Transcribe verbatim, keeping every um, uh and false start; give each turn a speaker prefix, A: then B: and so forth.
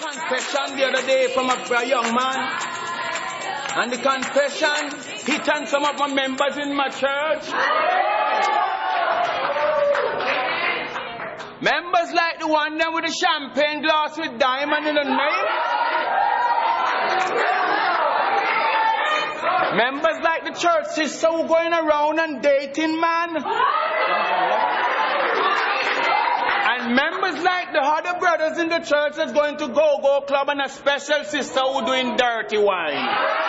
A: confession the other day from a, a young man. And the confession hit on some of my members in my church. Members like the one there with the champagne glass with diamond in the name. Members like the church sister who going around and dating man. And members like the other brothers in the church that's going to go-go club and a special sister who doing dirty wine.